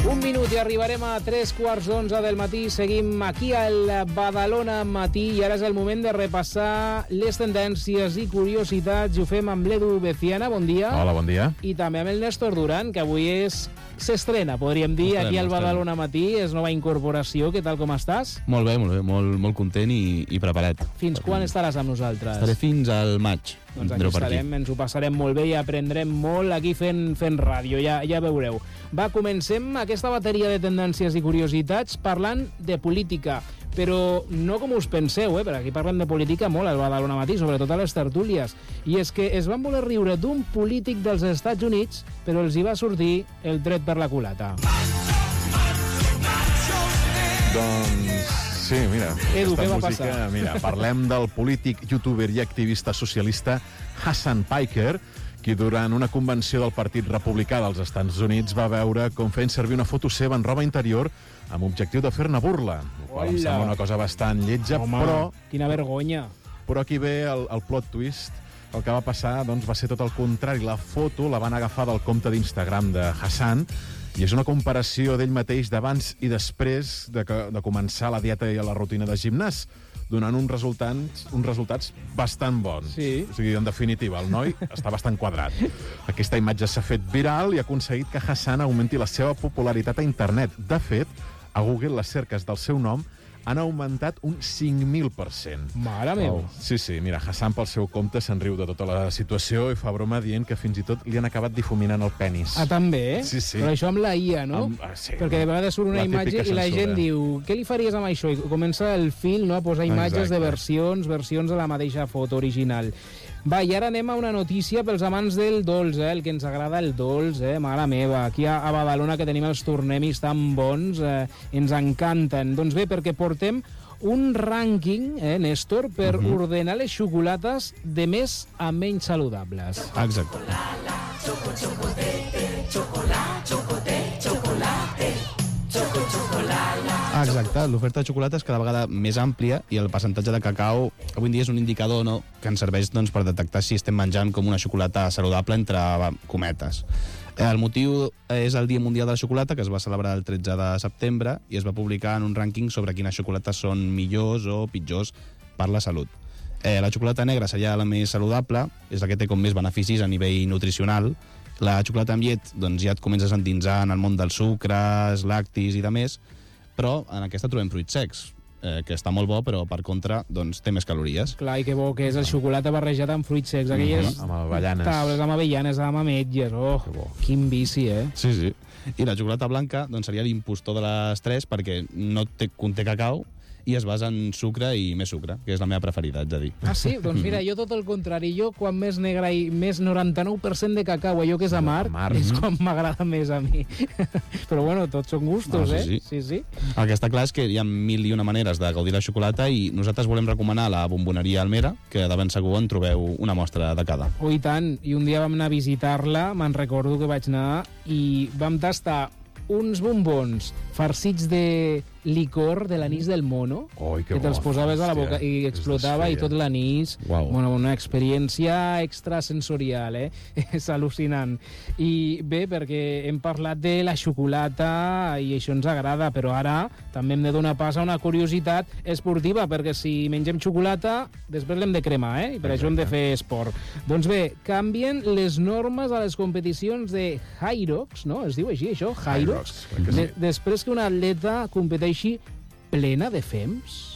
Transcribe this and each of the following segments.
Un minut i arribarem a 3:15 del matí. Seguim aquí al Badalona Matí i ara és el moment de repassar les tendències i curiositats. Ho fem amb l'Edu Beciana, bon dia. Hola, bon dia. I també amb el Néstor Duran, que avui s'estrena, podríem dir, aquí al Badalona Matí. És nova incorporació. Què tal, com estàs? Molt bé, molt content i preparat. Fins quan estaràs amb nosaltres? Estaré fins al maig. Doncs aquí estarem, ens ho passarem molt bé i aprendrem molt aquí fent ràdio, ja veureu. Va, comencem aquesta bateria de tendències i curiositats parlant de política, però no com us penseu, perquè aquí parlem de política molt al Badalona Matí, sobretot a les tertúlies. I és que es van voler riure d'un polític dels Estats Units, però els hi va sortir el tret per la culata. Doncs sí, mira, Edu, què va música, passar? mira, parlem del polític, youtuber i activista socialista Hassan Piker, qui durant una convenció del Partit Republicà dels Estats Units va veure com feien servir una foto seva en roba interior amb objectiu de fer-ne burla. Em sembla una cosa bastant lletja, Quina vergonya. però aquí ve el plot twist. El que va passar doncs, va ser tot el contrari. La foto la van agafar del compte d'Instagram de Hassan i és una comparació d'ell mateix d'abans i després de començar la dieta i la rutina de gimnàs, donant uns resultats bastant bons. Sí. O sigui, en definitiva, el noi està bastant quadrat. Aquesta imatge s'ha fet viral i ha aconseguit que Hassan augmenti la seva popularitat a internet. De fet, a Google les cerques del seu nom han augmentat un 5.000%. Mare meva. Sí, mira, Hassan pel seu compte se'n riu de tota la situació i fa broma dient que fins i tot li han acabat difuminant el penis. Ah, també? Sí. Però això amb la IA, no? Sí. Perquè de vegades surt una imatge i la gent diu què li faries amb això? I comença el fil, no?, a posar imatges de versions de la mateixa foto original. Va, i ara anem a una notícia pels amants del dolç, el que ens agrada el dolç, mare meva. Aquí a Badalona, que tenim els tornemis tan bons, ens encanten. Doncs bé, perquè portem un rànquing, Néstor, per ordenar les xocolates de més a menys saludables. Exacte. Exacte, l'oferta de xocolata és cada vegada més àmplia i el percentatge de cacau avui en dia és un indicador que ens serveix per detectar si estem menjant com una xocolata saludable entre cometes. El motiu és el Dia Mundial de la Xocolata, que es va celebrar el 13 de setembre i es va publicar en un rànquing sobre quines xocolates són millors o pitjors per la salut. La xocolata negra seria la més saludable, és la que té com més beneficis a nivell nutricional. La xocolata amb llet doncs, ja et comences a endinsar en el món dels sucres, lactis i de més, però en aquesta trobem fruits secs, que està molt bo, però per contra doncs, té més calories. Clar, i que bo que és el xocolata barrejat amb fruits secs, aquelles amb avellanes. tables amb avellanes, amb ametlles, quin vici, Sí. I la xocolata blanca doncs, seria l'impostor de les tres perquè no conté cacau i es basa en sucre i més sucre, que és la meva preferida, haig de dir. Ah, sí? Doncs mira, jo tot el contrari. Jo, quan més negra i més 99% de cacau, allò que és amarg, és quan m'agrada més a mi. Però bueno, tots són gustos, Sí. El que està clar és que hi ha 1001 maneres de gaudir la xocolata i nosaltres volem recomanar la bomboneria Almera, que de ben segur en trobeu una mostra de cada. Oh, i tant. I un dia vam anar a visitar-la, me'n recordo que vaig anar, i vam tastar uns bombons farcits de licor de l'anís del mono, que te'ls posaves a la boca i explotava i tot l'anís. Bueno, una experiència extrasensorial, És al·lucinant. I bé, perquè hem parlat de la xocolata i això ens agrada, però ara també hem de donar pas a una curiositat esportiva, perquè si mengem xocolata, després l'hem de cremar, i per això hem de fer esport. Doncs bé, canvien les normes a les competicions de Hyrox, no? Es diu així, això? Hyrox? Després que una atleta competeixi plena de fems.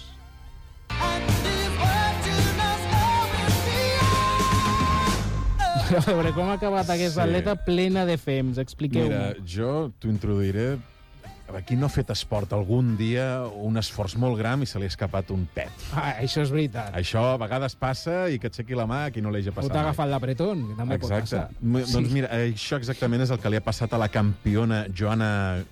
A veure, com ha acabat aquesta atleta plena de fems? Expliqueu-m'ho. Mira, jo t'ho introduiré. Qui no ha fet esport algun dia, un esforç molt gran i se li ha escapat un pet. Això és veritat. Això a vegades passa i que aixequi la mà a qui no l'hagi passat. O t'ha agafat l'apretón, que també pot passar. Doncs mira, això exactament és el que li ha passat a la campiona Joanna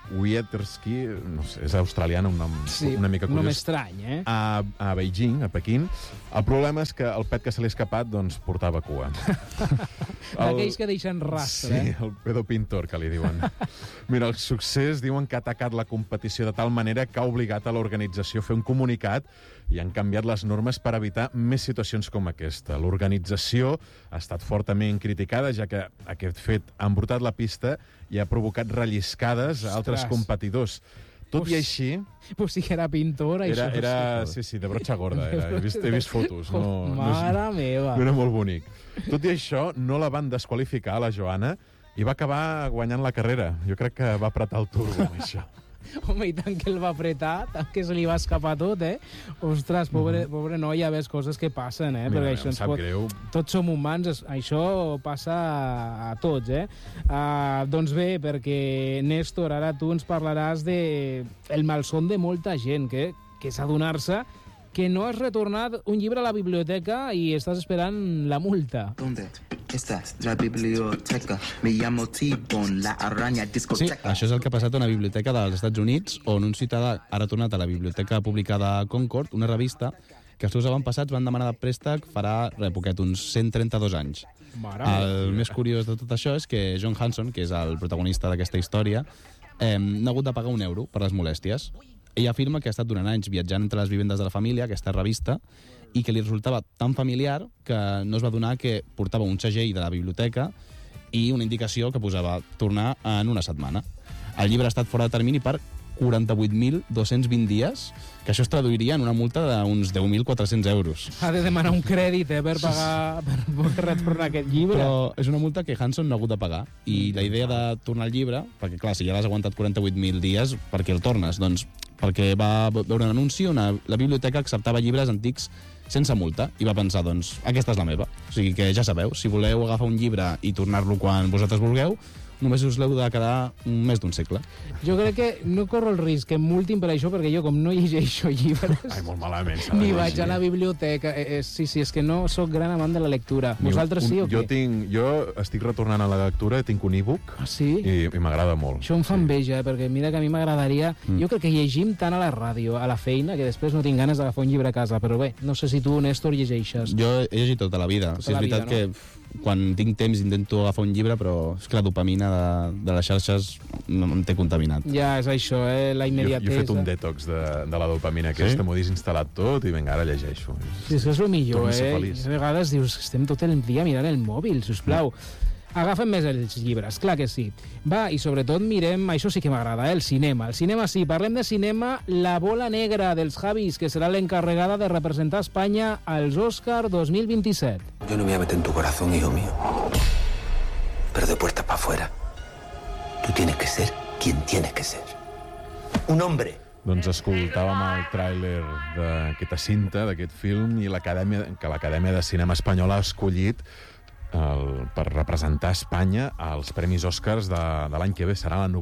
Wieterski, no sé, és australiana, un nom una mica curiós. Un nom estrany, a Beijing, a Pequín. El problema és que el pet que se li ha escapat, doncs, portava cua. D'aquells que deixen rastre, Sí, el pedo pintor, que li diuen. Mira, el succés diuen que ha atacat la competició de tal manera que ha obligat a l'organització a fer un comunicat i han canviat les normes per evitar més situacions com aquesta. L'organització ha estat fortament criticada, ja que aquest fet ha embrutat la pista i ha provocat relliscades a altres competidors. Tot i així... Pues sí que era pintor, això. Sí, de broxa gorda. He vist fotos. Mare meva. Era molt bonic. Tot i això, no la van desqualificar, la Joana, i va acabar guanyant la carrera. Jo crec que va apretar el turbo, això. Home, i tant que el va apretar, tant que se li va escapar tot, Ostres, pobre noia, ves coses que passen, Mira, això em sap greu. Tots som humans, això passa a tots, Doncs bé, perquè, Néstor, ara tu ens parlaràs de el malson de molta gent, que és adonar-se que no has retornat un llibre a la biblioteca i estàs esperant la multa. ¿Dónde estás? La biblioteca. Me llamo T-Bone, la araña discoteca. Sí, això és el que ha passat a una biblioteca dels Estats Units, on un ciutadà ha retornat a la Biblioteca Pública de Concord, una revista que els seus avantpassats van demanar de préstec farà poquet, uns 132 anys. El més curiós de tot això és que John Hanson, que és el protagonista d'aquesta història, n'ha hagut de pagar €1 per les molèsties. Ell afirma que ha estat durant anys viatjant entre les vivendes de la família, aquesta revista, i que li resultava tan familiar que no es va adonar que portava un segell de la biblioteca i una indicació que posava tornar en una setmana. El llibre ha estat fora de termini per 48.220 dies, que això es traduiria en una multa d'uns 10.400 euros. Ha de demanar un crèdit per pagar, per poder retornar aquest llibre. Però és una multa que Hanson no ha hagut de pagar. I la idea de tornar el llibre, perquè clar, si ja l'has aguantat 48.000 dies, per què el tornes? Doncs perquè va veure un anunci on la biblioteca acceptava llibres antics sense multa, i va pensar, doncs, aquesta és la meva. O sigui que ja sabeu, si voleu agafar un llibre i tornar-lo quan vosaltres vulgueu, només us l'heu de quedar més d'un segle. Jo crec que no corro el risc que em multin per això, perquè jo, com no llegeixo llibres... Ai, molt malament. Ni vaig a la biblioteca. Sí, és que no sóc gran amant de la lectura. Vosaltres sí o què? Jo estic retornant a la lectura, tinc un e-book, i m'agrada molt. Això em fa enveja, perquè mira que a mi m'agradaria... Jo crec que llegim tant a la ràdio, a la feina, que després no tinc ganes d'agafar un llibre a casa. Però bé, no sé si tu, Néstor, llegeixes. Jo he llegit tota la vida. És veritat que quan tinc temps intento agafar un llibre, però és que la dopamina de les xarxes em té contaminat. Ja, és això, la immediatesa. Jo he fet un detox de la dopamina aquesta, m'ho he desinstal·lat tot i vinga, ara llegeixo. Sí, és que és el millor, A vegades dius que estem tot el dia mirant el mòbil, sisplau. Agafen més els llibres, clar que sí. Va, i sobretot mirem, això sí que m'agrada, el cinema. El cinema sí, parlem de cinema, La bola negra dels Javis, que serà l'encarregada de representar Espanya als Oscar 2027. Yo no me voy a meter en tu corazón, hijo mío. Pero de puertas para afuera. Tú tienes que ser quien tienes que ser. Un hombre. Doncs escoltàvem el tràiler d'aquesta cinta, d'aquest film, i l'Acadèmia de Cinema Espanyola ha escollit per representar Espanya als Premis Oscars de l'any que ve. Serà la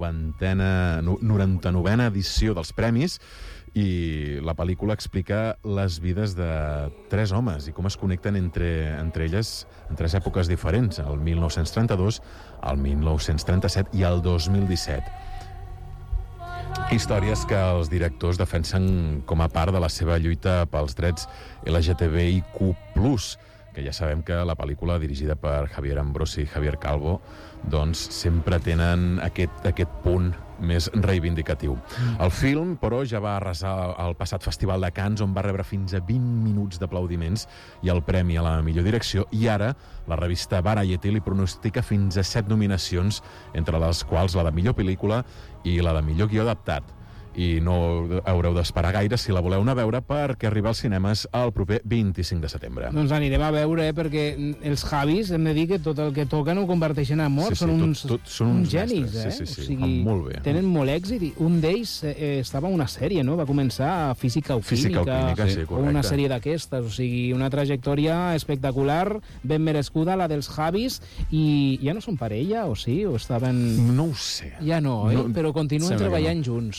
99a edició dels premis, i la pel·lícula explica les vides de 3 homes i com es connecten entre elles en 3 èpoques diferents, el 1932, el 1937 i el 2017. Històries que els directors defensen com a part de la seva lluita pels drets LGTBIQ+, que ja sabem que la pel·lícula dirigida per Javier Ambrosi i Javier Calvo doncs sempre tenen aquest punt més reivindicatiu. El film, però, ja va arrasar el passat Festival de Cannes, on va rebre fins a 20 minuts d'aplaudiments i el premi a la millor direcció, i ara la revista Variety li pronostica fins a 7 nominacions, entre les quals la de millor pel·lícula i la de millor guió adaptat. I no haureu d'esperar gaire si la voleu anar a veure, perquè arriba als cinemes el proper 25 de setembre. Doncs anirem a veure, perquè els Javis, hem de dir que tot el que toquen ho converteixen en amor. Són uns genis, Sí, o sigui, molt bé. Tenen molt èxit. I un d'ells estava en una sèrie, no? Va començar a Física o Química, sí, o una sèrie d'aquestes. O sigui, una trajectòria espectacular, ben merescuda, la dels Javis. I ja no són parella, o sí? O estaven... No ho sé. Ja no, però continuen treballant junts. Sí,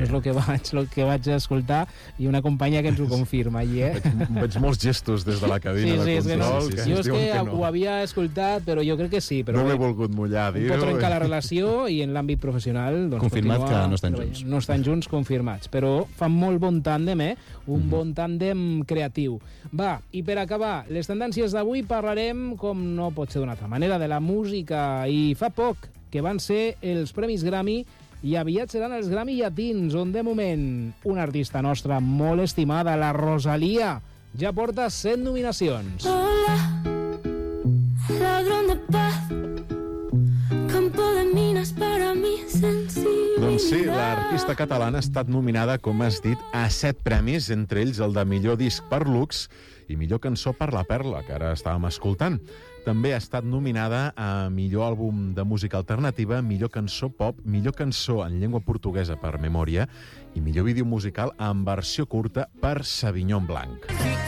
és el que vaig escoltar, i una companya que ens ho confirma allí, Veig molts gestos des de la cabina de control. Jo és que ho havia escoltat, però jo crec que sí. Però no l'he volgut mullar, diu. Pot trencar la relació, i en l'àmbit professional... Confirmat que no estan junts. No estan junts, confirmats. Però fan molt bon tàndem, un bon tàndem creatiu. Va, i per acabar, les tendències d'avui parlarem, com no pot ser d'una altra manera, de la música. I fa poc que van ser els Premis Grammy, i aviat seran els Grammy Llatins, on de moment una artista nostra molt estimada, la Rosalía, ja porta 100 nominacions. Hola, ladrón de paz, campo de minas para mi sensibilidad. Doncs sí, l'artista catalana ha estat nominada, com has dit, a 7 premis, entre ells el de millor disc per Lux i millor cançó per La Perla, que ara estàvem escoltant. També ha estat nominada a millor àlbum de música alternativa, millor cançó pop, millor cançó en llengua portuguesa per Memòria i millor vídeo musical en versió curta per Sauvignon Blanc.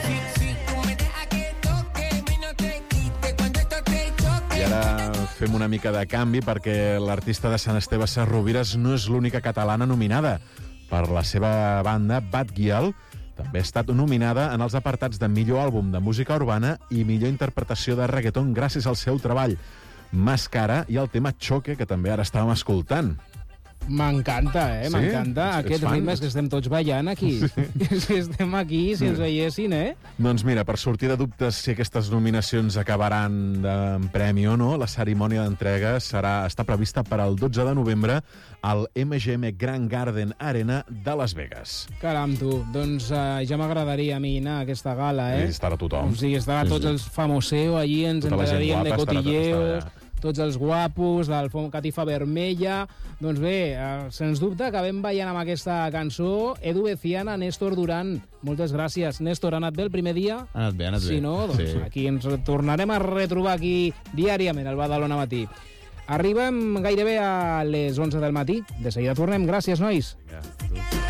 I ara fem una mica de canvi, perquè l'artista de Sant Esteve Sesrovires no és l'única catalana nominada. Per la seva banda, Bad Gyal també ha estat nominada en els apartats de millor àlbum de música urbana i millor interpretació de reggaeton gràcies al seu treball Mascara i el tema Choque, que també ara estàvem escoltant. M'encanta, Sí? m'encanta. Ets Aquests fan? ritmes que estem tots ballant aquí. Si estem aquí, si ens veiessin, Doncs mira, per sortir de dubtes si aquestes nominacions acabaran en premi o no, la cerimònia d'entrega està prevista per al 12 de novembre al MGM Grand Garden Arena de Las Vegas. Caram, tu. Doncs ja m'agradaria a mi anar a aquesta gala, I estarà tothom. O sigui, estarà tots els famoseo allí, ens Tota la gent enteraríem de guapa estarà cotilleos, allà. tots els guapos, del Catifa Vermella... Doncs bé, sens dubte, acabem ballant amb aquesta cançó. Edu Beciana, Néstor Duran, moltes gràcies. Néstor, ha anat bé el primer dia? Ha anat bé, ha anat bé. Si no, doncs Sí. aquí ens tornarem a retrobar aquí diàriament, al Badalona Matí. Arribem gairebé a les 11 del matí. De seguida tornem. Gràcies, nois. Vinga, tu.